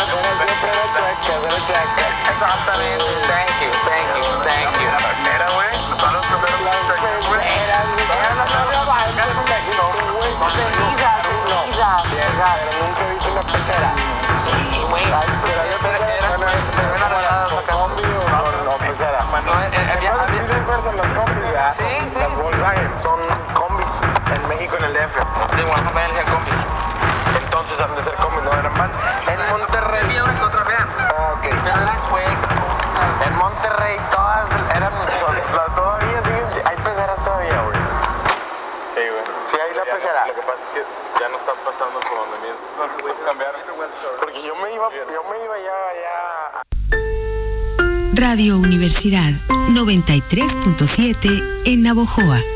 Exactamente. Thank you. Era, güey. Son los primeros cheques, güey. Eran los pero nunca he visto una pecera. Sí, güey. Era combi o no pecera. Dicen fuerza las combis, ¿verdad? Sí. Las Volkswagen son combis en México, en el DF. De Guadalajara también decían combis. Entonces han de ser combis, no eran vans. En Monterrey. Había una que otra fea. Ah, ok. En Monterrey todas eran, todavía siguen, hay peceras todavía, güey. Sí, güey. Sí hay la pecera. Lo que pasa es que ya no están pasando por donde mismo. No, puedes cambiar. Porque yo me iba ya. Radio Universidad 93.7 en Navojoa.